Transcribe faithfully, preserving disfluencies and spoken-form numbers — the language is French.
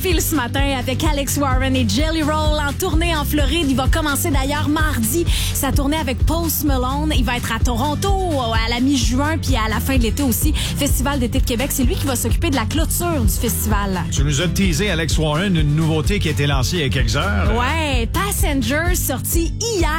File ce matin avec Alex Warren et Jelly Roll en tournée en Floride. Il va commencer d'ailleurs mardi sa tournée avec Post Malone. Il va être à Toronto à la mi-juin puis à la fin de l'été aussi. Festival d'été de Québec, c'est lui qui va s'occuper de la clôture du festival. Tu nous as teasé, Alex Warren, une nouveauté qui a été lancée il y a quelques heures. Ouais, Passenger sorti hier.